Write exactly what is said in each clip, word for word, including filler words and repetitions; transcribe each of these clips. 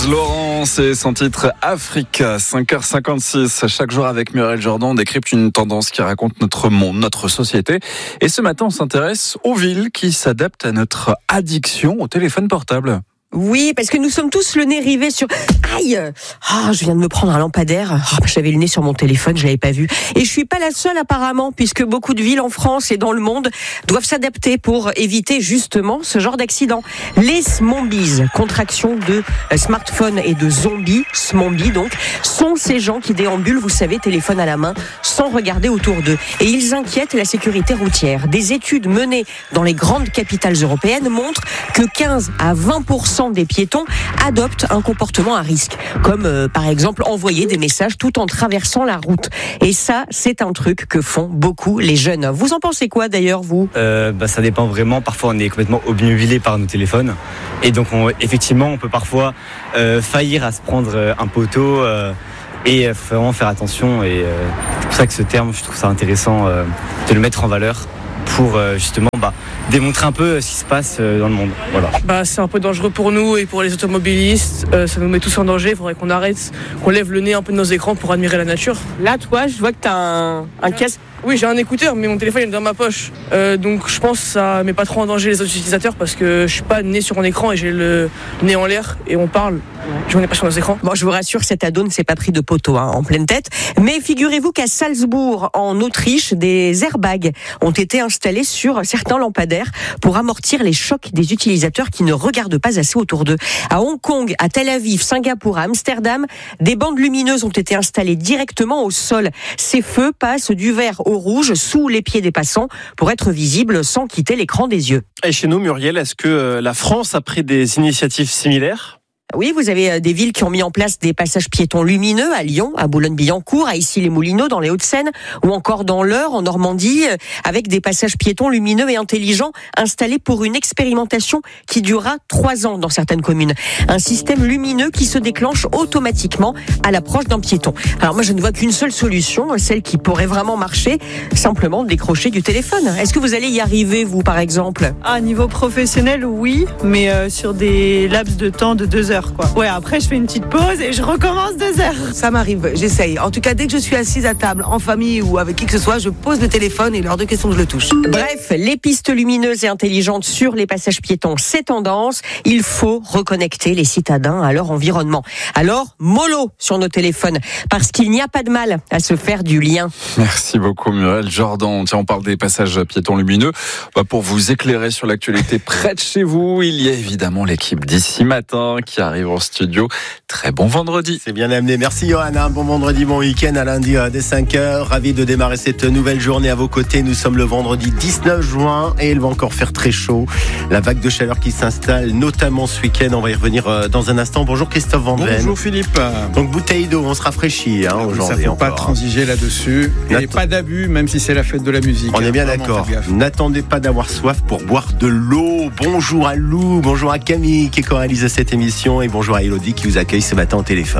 Rose Laurence et son titre Africa, cinq heures cinquante-six. Chaque jour avec Muriel Jordan, on décrypte une tendance qui raconte notre monde, notre société. Et ce matin, on s'intéresse aux villes qui s'adaptent à notre addiction au téléphone portable. Oui, parce que nous sommes tous le nez rivé sur... Aïe ah, je viens de me prendre un lampadaire. Ah, j'avais le nez sur mon téléphone, je l'avais pas vu. Et je suis pas la seule apparemment, puisque beaucoup de villes en France et dans le monde doivent s'adapter pour éviter justement ce genre d'accident. Les smombies, contraction de smartphone et de zombies, smombies donc, sont ces gens qui déambulent, vous savez, téléphone à la main, sans regarder autour d'eux. Et ils inquiètent la sécurité routière. Des études menées dans les grandes capitales européennes montrent que quinze à vingt pour cent des piétons adoptent un comportement à risque, comme euh, par exemple envoyer des messages tout en traversant la route. Et ça, c'est un truc que font beaucoup les jeunes. Vous en pensez quoi d'ailleurs, vous ? euh, bah, Ça dépend vraiment. Parfois, on est complètement obnubilé par nos téléphones. Et donc, on, effectivement, on peut parfois euh, faillir à se prendre un poteau euh, et vraiment faire attention. Et euh, c'est pour ça que ce terme, je trouve ça intéressant euh, de le mettre en valeur pour euh, justement bah, démontrer un peu ce qui se passe euh, dans le monde. Voilà. Bah, c'est un peu dangereux pour nous et pour les automobilistes. Euh, ça nous met tous en danger. Il faudrait qu'on arrête, qu'on lève le nez un peu de nos écrans pour admirer la nature. Là, toi, je vois que tu as un, un casque. Oui, j'ai un écouteur, mais mon téléphone est dans ma poche. Euh, donc je pense que ça met pas trop en danger les autres utilisateurs parce que je suis pas nez sur mon écran et j'ai le nez en l'air et on parle. Je n'ai pas sur nos écrans. Bon, je vous rassure, cet ado ne s'est pas pris de poteau hein, en pleine tête. Mais figurez-vous qu'à Salzbourg, en Autriche, des airbags ont été installés sur certains lampadaires pour amortir les chocs des utilisateurs qui ne regardent pas assez autour d'eux. À Hong Kong, à Tel Aviv, Singapour, à Amsterdam, des bandes lumineuses ont été installées directement au sol. Ces feux passent du vert au rouge sous les pieds des passants pour être visibles sans quitter l'écran des yeux. Et chez nous, Muriel, est-ce que la France a pris des initiatives similaires ? Oui, vous avez des villes qui ont mis en place des passages piétons lumineux à Lyon, à Boulogne-Billancourt, à Issy-les-Moulineaux dans les Hauts-de-Seine ou encore dans l'Eure en Normandie avec des passages piétons lumineux et intelligents installés pour une expérimentation qui durera trois ans dans certaines communes. Un système lumineux qui se déclenche automatiquement à l'approche d'un piéton. Alors moi je ne vois qu'une seule solution, celle qui pourrait vraiment marcher, simplement décrocher du téléphone. Est-ce que vous allez y arriver vous par exemple ? À niveau professionnel oui, mais euh, sur des laps de temps de deux heures. Quoi. Ouais, après je fais une petite pause et je recommence deux heures. Ça m'arrive, j'essaye. En tout cas, dès que je suis assise à table, en famille ou avec qui que ce soit, je pose le téléphone et lors de questions, je le touche. Bref, les pistes lumineuses et intelligentes sur les passages piétons, c'est tendance. Il faut reconnecter les citadins à leur environnement. Alors, mollo sur nos téléphones, parce qu'il n'y a pas de mal à se faire du lien. Merci beaucoup Muriel Jordan. Tiens, on parle des passages piétons lumineux. Bah, pour vous éclairer sur l'actualité près de chez vous, il y a évidemment l'équipe d'Ici Matin qui arrive en studio. Très bon vendredi. C'est bien amené. Merci Johanna. Bon vendredi, bon week-end à lundi dès cinq heures. Ravi de démarrer cette nouvelle journée à vos côtés. Nous sommes le vendredi dix-neuf juin et il va encore faire très chaud. La vague de chaleur qui s'installe, notamment ce week-end. On va y revenir dans un instant. Bonjour Christophe Van Ven. Bonjour Philippe. Donc bouteille d'eau, on se rafraîchit hein, aujourd'hui. Ça ne faut pas transiger là-dessus. Et Nat- pas d'abus, même si c'est la fête de la musique. On hein, est bien d'accord. N'attendez pas d'avoir soif pour boire de l'eau. Bonjour à Lou, bonjour à Camille qui co-réalise cette émission et bonjour à Elodie qui vous accueille ce matin au téléphone.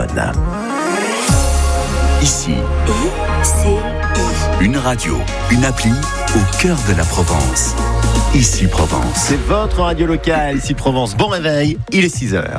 Ici, une radio, une appli au cœur de la Provence. Ici Provence. C'est votre radio locale, Ici Provence. Bon réveil, il est six heures.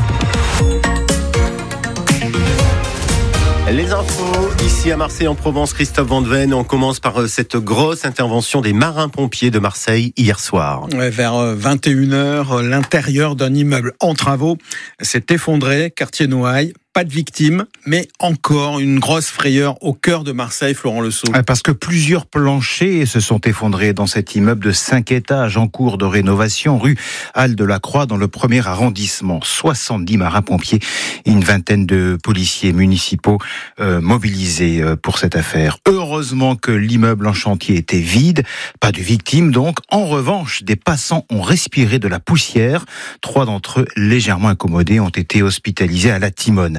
Les infos, ici à Marseille en Provence, Christophe Van Ven. On commence par cette grosse intervention des marins-pompiers de Marseille hier soir. Ouais, vers vingt et une heures, l'intérieur d'un immeuble en travaux s'est effondré, quartier Noailles. Pas de victimes, mais encore une grosse frayeur au cœur de Marseille, Florent Lesault. Parce que plusieurs planchers se sont effondrés dans cet immeuble de cinq étages en cours de rénovation, rue Halle de la Croix, dans le premier arrondissement. soixante-dix marins-pompiers et une vingtaine de policiers municipaux euh, mobilisés euh, pour cette affaire. Heureusement que l'immeuble en chantier était vide, pas de victimes donc. En revanche, des passants ont respiré de la poussière. Trois d'entre eux, légèrement incommodés, ont été hospitalisés à la Timone.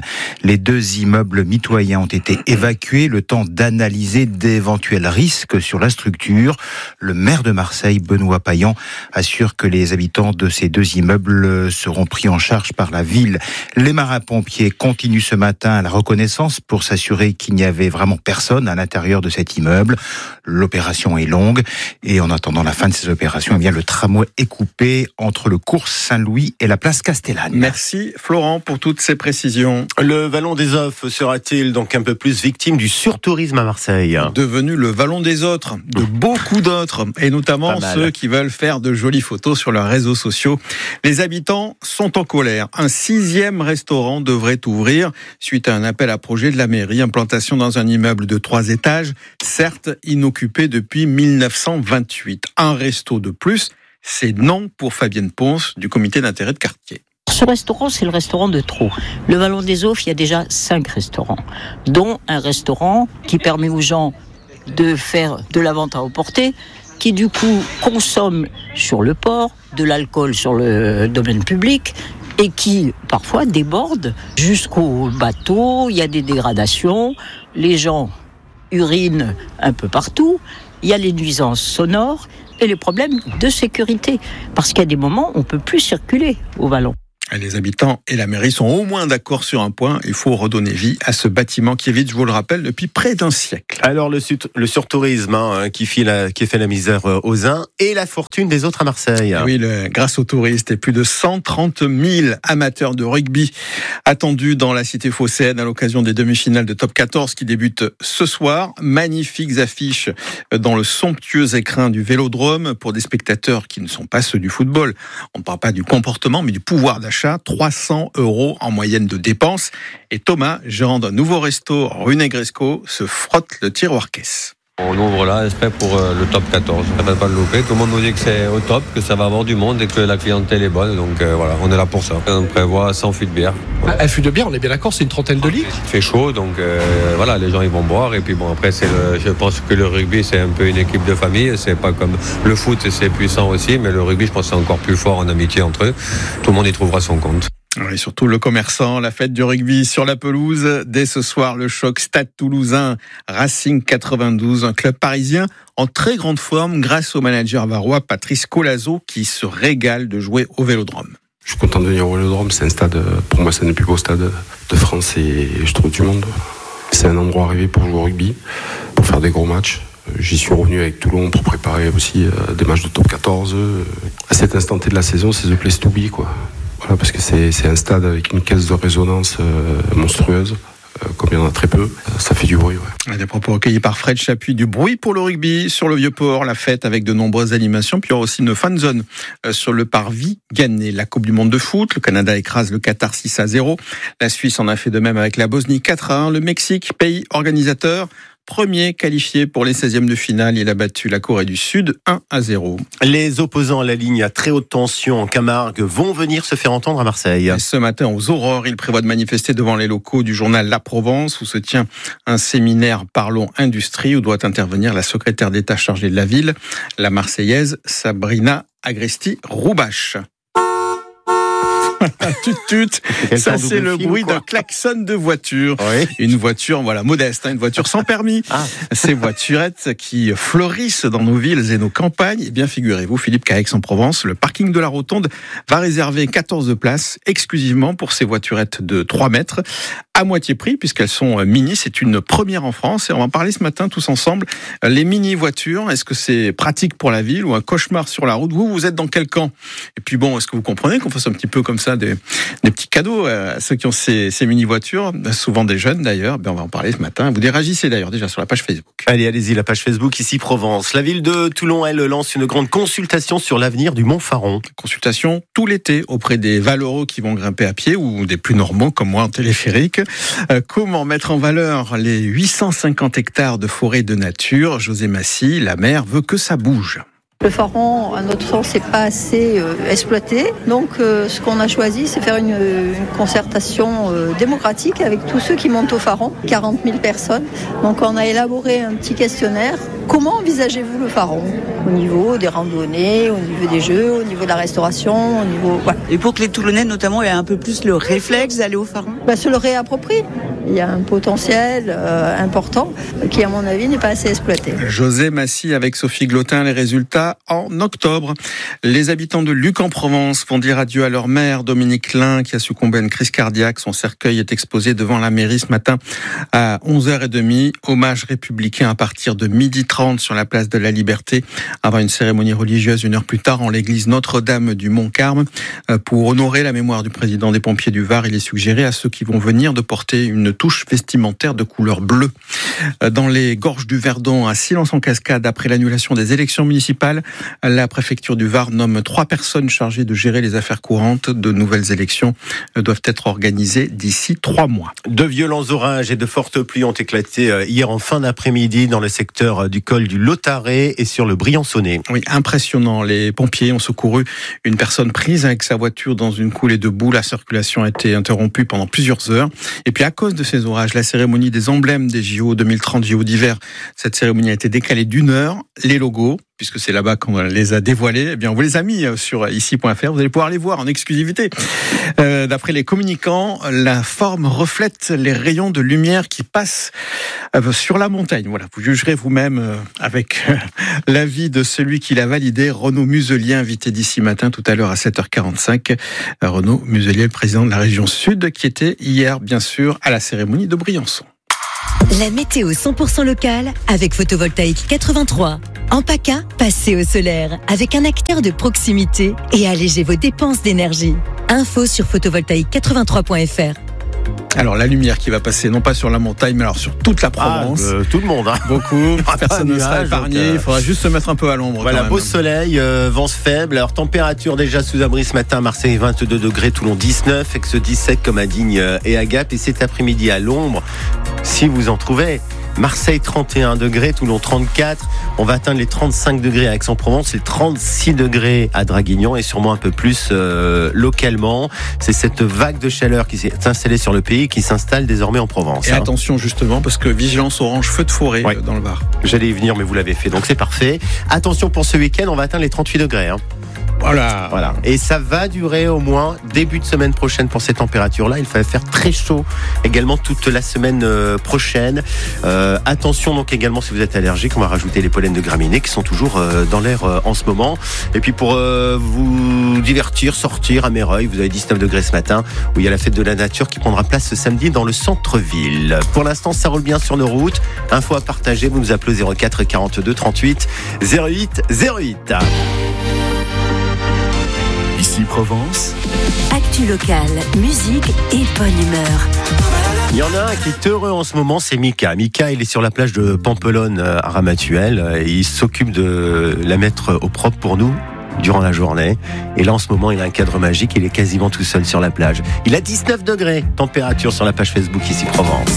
Les deux immeubles mitoyens ont été évacués, le temps d'analyser d'éventuels risques sur la structure. Le maire de Marseille, Benoît Payan, assure que les habitants de ces deux immeubles seront pris en charge par la ville. Les marins-pompiers continuent ce matin la reconnaissance pour s'assurer qu'il n'y avait vraiment personne à l'intérieur de cet immeuble. L'opération est longue et en attendant la fin de ces opérations, eh bien, le tramway est coupé entre le cours Saint-Louis et la place Castellane. Merci Florent pour toutes ces précisions. Le Vallon des Offres sera-t-il donc un peu plus victime du surtourisme à Marseille ? Devenu le Vallon des autres, de beaucoup d'autres, et notamment ceux qui veulent faire de jolies photos sur leurs réseaux sociaux. Les habitants sont en colère. Un sixième restaurant devrait ouvrir suite à un appel à projet de la mairie. Implantation dans un immeuble de trois étages, certes inoccupé depuis mille neuf cent vingt-huit. Un resto de plus, c'est non pour Fabienne Ponce du comité d'intérêt de quartier. Ce restaurant, c'est le restaurant de trop. Le Vallon des Offres, il y a déjà cinq restaurants, dont un restaurant qui permet aux gens de faire de la vente à emporter, qui du coup consomme sur le port, de l'alcool sur le domaine public, et qui parfois déborde jusqu'au bateau. Il y a des dégradations, les gens urinent un peu partout, il y a les nuisances sonores et les problèmes de sécurité, parce qu'il y a des moments où on ne peut plus circuler au Vallon. Les habitants et la mairie sont au moins d'accord sur un point, il faut redonner vie à ce bâtiment qui vit, je vous le rappelle, depuis près d'un siècle. Alors le, sud, le surtourisme hein, qui, fait la, qui fait la misère aux uns et la fortune des autres à Marseille. Oui, le, grâce aux touristes et plus de cent trente mille amateurs de rugby attendus dans la cité phocéenne à l'occasion des demi-finales de Top quatorze qui débutent ce soir. Magnifiques affiches dans le somptueux écrin du Vélodrome pour des spectateurs qui ne sont pas ceux du football. On ne parle pas du comportement mais du pouvoir d'achat. trois cents euros en moyenne de dépenses. Et Thomas, gérant d'un nouveau resto rue Negresco, se frotte le tiroir caisse. On ouvre là, exprès pour euh, le top quatorze. Ça va pas le louper. Tout le monde nous dit que c'est au top, que ça va avoir du monde et que la clientèle est bonne. Donc euh, voilà, on est là pour ça. On prévoit cent fûts de bière. Voilà. Un fût de bière, on est bien d'accord, c'est une trentaine de litres. Il fait chaud, donc euh, voilà, les gens ils vont boire. Et puis bon, après, c'est le, je pense que le rugby, c'est un peu une équipe de famille. C'est pas comme le foot, c'est puissant aussi. Mais le rugby, je pense que c'est encore plus fort en amitié entre eux. Tout le monde y trouvera son compte. Et surtout le commerçant, la fête du rugby sur la pelouse. Dès ce soir, le choc Stade Toulousain, Racing quatre-vingt-douze, un club parisien en très grande forme grâce au manager varois Patrice Colazo qui se régale de jouer au Vélodrome. Je suis content de venir au Vélodrome, c'est un stade, pour moi c'est un des plus beaux stades de France et je trouve du monde. C'est un endroit rêvé pour jouer au rugby, pour faire des gros matchs. J'y suis revenu avec Toulon pour préparer aussi des matchs de top quatorze. À cet instant T de la saison, c'est the place to be, quoi. Voilà, parce que c'est, c'est un stade avec une caisse de résonance euh, monstrueuse, euh, comme il y en a très peu, ça fait du bruit. Ouais. Des propos recueillis par Fred Chapuis, du bruit pour le rugby sur le Vieux-Port, la fête avec de nombreuses animations, puis il y aura aussi une fan zone euh, sur le parvis Gannet. La Coupe du Monde de foot, le Canada écrase le Qatar six à zéro, la Suisse en a fait de même avec la Bosnie quatre à un, le Mexique, pays organisateur, premier qualifié pour les seizièmes de finale, il a battu la Corée du Sud un à zéro. Les opposants à la ligne à très haute tension en Camargue vont venir se faire entendre à Marseille. Et ce matin, aux aurores, ils prévoient de manifester devant les locaux du journal La Provence, où se tient un séminaire Parlons Industrie, où doit intervenir la secrétaire d'État chargée de la ville, la Marseillaise Sabrina Agresti-Roubache. Tut tut, ça c'est le bruit d'un klaxon de voiture. Oui. Une voiture, voilà, modeste, hein, une voiture sans permis. Ah. Ces voiturettes qui fleurissent dans nos villes et nos campagnes. Eh bien, figurez-vous, Philippe, qu'à Aix-en-Provence, le parking de la Rotonde va réserver quatorze places exclusivement pour ces voiturettes de trois mètres, à moitié prix, puisqu'elles sont mini. C'est une première en France et on va en parler ce matin tous ensemble. Les mini-voitures, est-ce que c'est pratique pour la ville ou un cauchemar sur la route? Vous, vous êtes dans quel camp? Et puis bon, est-ce que vous comprenez qu'on fasse un petit peu comme ça Des, des petits cadeaux à ceux qui ont ces, ces mini-voitures, souvent des jeunes d'ailleurs. Ben on va en parler ce matin. Vous réagissez d'ailleurs déjà sur la page Facebook. Allez, allez-y, la page Facebook, ici Provence. La ville de Toulon, elle, lance une grande consultation sur l'avenir du Mont Faron. Consultation tout l'été auprès des valeureux qui vont grimper à pied ou des plus normaux comme moi en téléphérique. Euh, comment mettre en valeur les huit cent cinquante hectares de forêt de nature? José Massy, la maire, veut que ça bouge. Le Faron, à notre sens, n'est pas assez euh, exploité. Donc, euh, ce qu'on a choisi, c'est faire une, une concertation euh, démocratique avec tous ceux qui montent au Faron, quarante mille personnes. Donc, on a élaboré un petit questionnaire. Comment envisagez-vous le Faron ? Au niveau des randonnées, au niveau des jeux, au niveau de la restauration, au niveau... Voilà. Et pour que les Toulonnais, notamment, aient un peu plus le réflexe d'aller au Faron ? Bah, se le réapproprier. Il y a un potentiel euh, important qui, à mon avis, n'est pas assez exploité. José Massy avec Sophie Glotin, les résultats en octobre. Les habitants de Luc en Provence vont dire adieu à leur maire, Dominique Lin, qui a succombé à une crise cardiaque. Son cercueil est exposé devant la mairie ce matin à onze heures trente. Hommage républicain à partir de midi trente sur la place de la Liberté, avant une cérémonie religieuse une heure plus tard en l'église Notre-Dame du Mont-Carme. Pour honorer la mémoire du président des pompiers du Var, il est suggéré à ceux qui vont venir de porter une touche vestimentaire de couleur bleue. Dans les gorges du Verdon, à Silence-en-Cascade, après l'annulation des élections municipales, la préfecture du Var nomme trois personnes chargées de gérer les affaires courantes. De nouvelles élections doivent être organisées d'ici trois mois. De violents orages et de fortes pluies ont éclaté hier en fin d'après-midi dans le secteur du col du Lotaré et sur le Briançonnais. Oui, impressionnant. Les pompiers ont secouru une personne prise avec sa voiture dans une coulée de boue. La circulation a été interrompue pendant plusieurs heures. Et puis à cause de ces orages, la cérémonie des emblèmes des J O deux mille trente, J O d'hiver, cette cérémonie a été décalée d'une heure. Les logos, puisque c'est là-bas qu'on les a dévoilés, eh bien on vous les a mis sur ici point f r. Vous allez pouvoir les voir en exclusivité. Euh, d'après les communicants, la forme reflète les rayons de lumière qui passent sur la montagne. Voilà, vous jugerez vous-même avec l'avis de celui qui l'a validé, Renaud Muselier, invité d'ici matin tout à l'heure à sept heures quarante-cinq. Renaud Muselier, le président de la région Sud, qui était hier, bien sûr, à la cérémonie de Briançon. La météo cent pour cent locale avec Photovoltaïque quatre-vingt-trois. En PACA, passez au solaire avec un acteur de proximité et allégez vos dépenses d'énergie. Info sur photovoltaïque quatre-vingt-trois point f r. Alors la lumière qui va passer non pas sur la montagne mais alors sur toute la Provence. Ah, euh, tout le monde. Hein. Beaucoup. Personne ne sera épargné. Euh... Il faudra juste se mettre un peu à l'ombre. Voilà, quand même. Beau soleil, euh, vent faible. Alors température déjà sous abri ce matin. Marseille vingt-deux degrés, Toulon dix-neuf, Aix dix-sept comme à Digne et à Gap. Et cet après-midi à l'ombre, si vous en trouvez. Marseille trente et un degrés, Toulon trente-quatre, on va atteindre les trente-cinq degrés à Aix-en-Provence, les trente-six degrés à Draguignan et sûrement un peu plus euh, localement. C'est cette vague de chaleur qui s'est installée sur le pays qui s'installe désormais en Provence. Et hein. Attention justement parce que vigilance orange feu de forêt ouais. dans le Var. J'allais y venir mais vous l'avez fait donc c'est parfait. Attention pour ce week-end, on va atteindre les trente-huit degrés. Hein. Voilà. voilà. Et ça va durer au moins début de semaine prochaine pour ces températures-là. Il va faire très chaud également toute la semaine prochaine. Euh, attention donc également si vous êtes allergique, on va rajouter les pollens de graminées qui sont toujours euh, dans l'air euh, en ce moment. Et puis pour euh, vous divertir, sortir à Méreuil, vous avez dix-neuf degrés ce matin où il y a la fête de la nature qui prendra place ce samedi dans le centre-ville. Pour l'instant, ça roule bien sur nos routes. Info à partager, vous nous appelez zéro quatre quarante-deux trente-huit zéro huit zéro huit. Ici Provence. Actu locale, musique et bonne humeur. Il y en a un qui est heureux en ce moment, c'est Mika. Mika, il est sur la plage de Pampelonne à Ramatuelle et il s'occupe de la mettre au propre pour nous durant la journée. Et là, en ce moment, il a un cadre magique, il est quasiment tout seul sur la plage. Il a dix-neuf degrés, température sur la page Facebook Ici Provence.